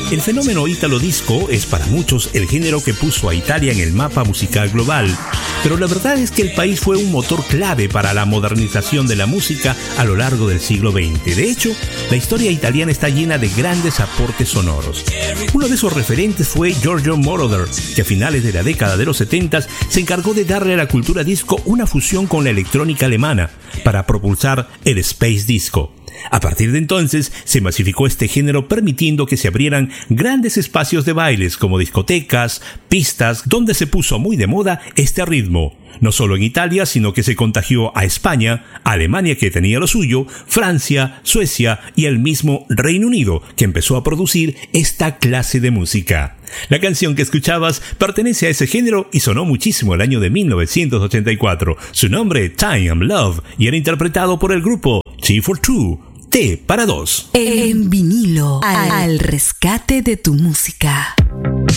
El fenómeno Italo Disco es para muchos el género que puso a Italia en el mapa musical global, pero la verdad es que el país fue un motor clave para la modernización de la música a lo largo del siglo XX. De hecho, la historia italiana está llena de grandes aportes sonoros. Uno de esos referentes fue Giorgio Moroder, que a finales de la década de los 70 se encargó de darle a la cultura disco una fusión con la electrónica alemana para propulsar el Space Disco. A partir de entonces se masificó este género, permitiendo que se abrieran grandes espacios de bailes como discotecas, pistas, donde se puso muy de moda este ritmo. No solo en Italia, sino que se contagió a España, Alemania, que tenía lo suyo, Francia, Suecia y el mismo Reino Unido, que empezó a producir esta clase de música. La canción que escuchabas pertenece a ese género y sonó muchísimo el año de 1984. Su nombre, Time and Love, y era interpretado por el grupo T for Two, T para dos. En vinilo, al rescate de tu música.